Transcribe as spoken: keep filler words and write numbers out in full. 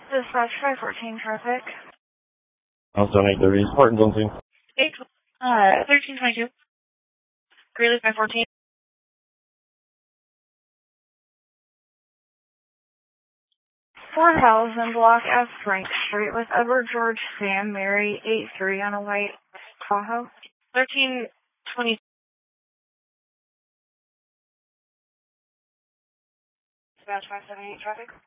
Dispatch five fourteen traffic. Also eight thirty, Spartan Zone two. eight, uh, thirteen twenty-two. Greeley five fourteen. four thousand block F Frank Street with Edward George Sam Mary eight three on a white Tahoe. thirteen twenty. Dispatch five seventy-eight traffic.